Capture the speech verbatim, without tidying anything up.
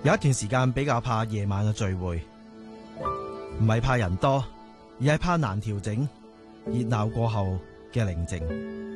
有一段時間比較怕夜晚嘅聚會，唔係怕人多，而係怕難調整熱鬧過後嘅寧靜。